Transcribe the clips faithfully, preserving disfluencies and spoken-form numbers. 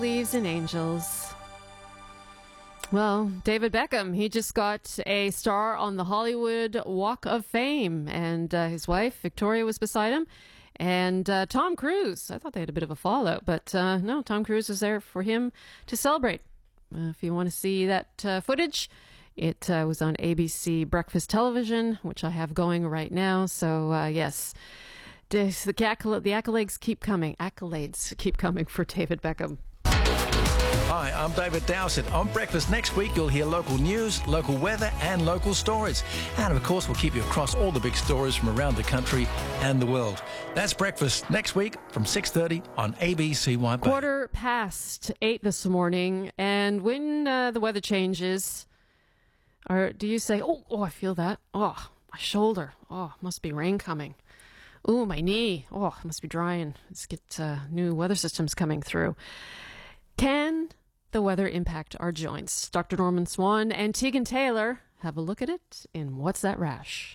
Leaves and Angels. Well, David Beckham, he just got a star on the Hollywood Walk of Fame, and uh, his wife, Victoria, was beside him. And uh, Tom Cruise, I thought they had a bit of a fallout, but uh, no, Tom Cruise was there for him to celebrate. Uh, if you want to see that uh, footage, it uh, was on A B C Breakfast Television, which I have going right now. So, uh, yes, the, the accolades keep coming. Accolades keep coming for David Beckham. Hi, I'm David Dowsett. On Breakfast next week, you'll hear local news, local weather and local stories. And of course, we'll keep you across all the big stories from around the country and the world. That's Breakfast next week from six thirty on A B C White Bay. Quarter past eight this morning. And when uh, the weather changes, or do you say, oh, oh, I feel that. Oh, my shoulder. Oh, must be rain coming. Oh, my knee. Oh, it must be drying. Let's get uh, new weather systems coming through. Can the weather impact our joints? Doctor Norman Swan and Tegan Taylor have a look at it in What's That Rash?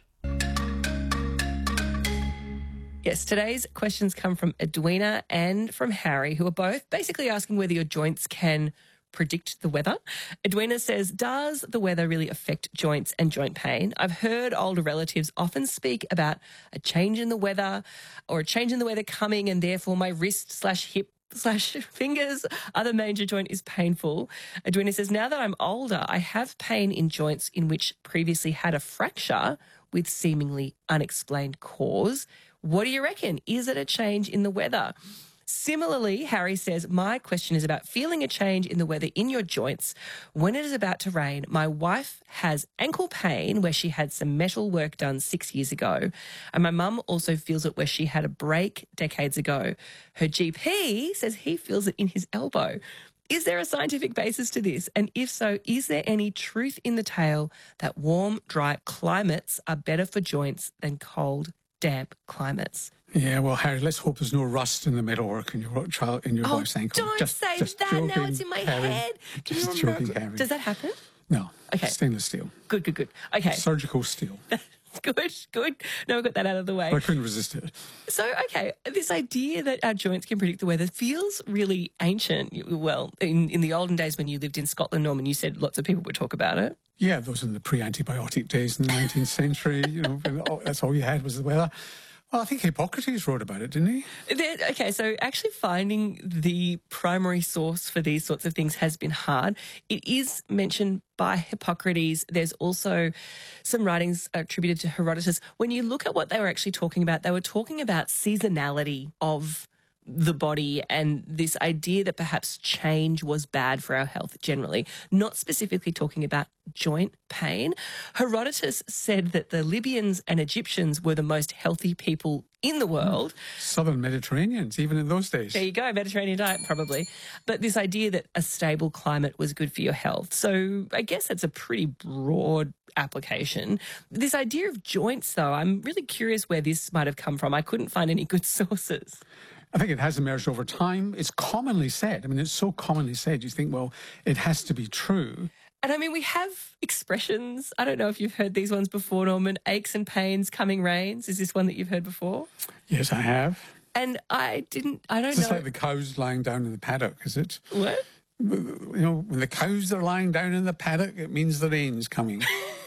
Yes, today's questions come from Edwina and from Harry, who are both basically asking whether your joints can predict the weather. Edwina says, does the weather really affect joints and joint pain? I've heard older relatives often speak about a change in the weather or a change in the weather coming, and therefore my wrist slash hip slash fingers, other major joint is painful. Edwina says, now that I'm older, I have pain in joints in which previously had a fracture with seemingly unexplained cause. What do you reckon? Is it a change in the weather? Similarly, Harry says, my question is about feeling a change in the weather in your joints. When it is about to rain, my wife has ankle pain where she had some metal work done six years ago. And my mum also feels it where she had a break decades ago. Her G P says he feels it in his elbow. Is there a scientific basis to this? And if so, is there any truth in the tale that warm, dry climates are better for joints than cold, damp climates? Yeah, well, Harry, let's hope there's no rust in the metalwork in your child in your oh, wife's ankle. Don't just, say just that. joking, Now it's in my Harry. head. Can Just you remember? joking, Harry. Does that happen? No. Okay. Stainless steel. Good, good, good. Okay. Surgical steel. Good, good. No, I got that out of the way. I couldn't resist it. So, okay, this idea that our joints can predict the weather feels really ancient. Well, in, in the olden days when you lived in Scotland, Norman, you said lots of people would talk about it. Yeah, those are the pre-antibiotic days in the nineteenth century. You know, that's all you had was the weather. Well, I think Hippocrates wrote about it, didn't he? There, okay, so actually finding the primary source for these sorts of things has been hard. It is mentioned by Hippocrates. There's also some writings attributed to Herodotus. When you look at what they were actually talking about, they were talking about seasonality of the body and this idea that perhaps change was bad for our health generally, not specifically talking about joint pain. Herodotus said that the Libyans and Egyptians were the most healthy people in the world. Southern Mediterraneans, even in those days. There you go, Mediterranean diet probably. But this idea that a stable climate was good for your health. So I guess that's a pretty broad application. This idea of joints, though, I'm really curious where this might have come from. I couldn't find any good sources. I think it has emerged over time. It's commonly said. I mean, it's so commonly said. You think, well, it has to be true. And I mean, we have expressions. I don't know if you've heard these ones before, Norman. Aches and pains, coming rains. Is this one that you've heard before? Yes, I have. And I didn't, I don't it's know. It's like the cows lying down in the paddock, is it? What? You know, when the cows are lying down in the paddock, it means the rain's coming.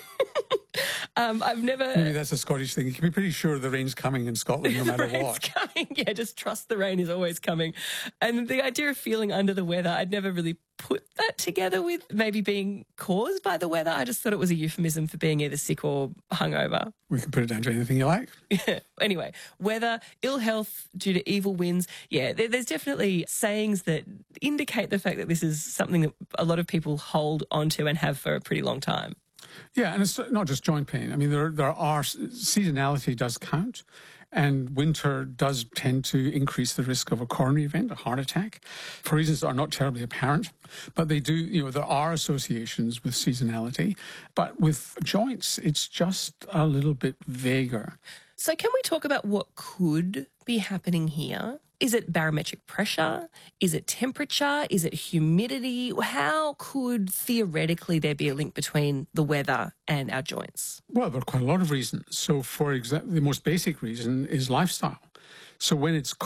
Um, I've never... Maybe that's a Scottish thing. You can be pretty sure the rain's coming in Scotland no matter rain's what. Coming. Yeah, just trust the rain is always coming. And the idea of feeling under the weather, I'd never really put that together with maybe being caused by the weather. I just thought it was a euphemism for being either sick or hungover. We can put it down to anything you like. Yeah. Anyway, weather, ill health due to evil winds. Yeah, there, there's definitely sayings that indicate the fact that this is something that a lot of people hold onto and have for a pretty long time. Yeah, and it's not just joint pain. I mean, there there are seasonality does count, and winter does tend to increase the risk of a coronary event, a heart attack, for reasons that are not terribly apparent. But they do, you know, there are associations with seasonality. But with joints, it's just a little bit vaguer. So can we talk about what could be happening here? Is it barometric pressure? Is it temperature? Is it humidity? How could theoretically there be a link between the weather and our joints? Well, there are quite a lot of reasons. So, for example, the most basic reason is lifestyle. So when it's